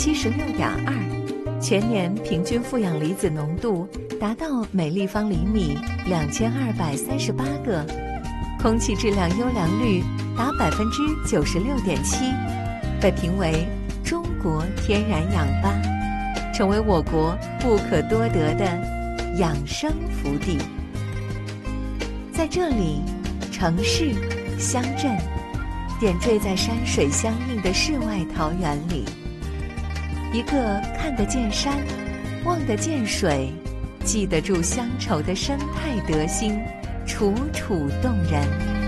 76.2%，全年平均负氧离子浓度达到每立方厘米2238个，空气质量优良率达96.7%，被评为中国天然氧吧，成为我国不可多得的养生福地。在这里，城市、乡镇点缀在山水相映的世外桃源里，一个看得见山、望得见水、记得住乡愁的生态德行，楚楚动人。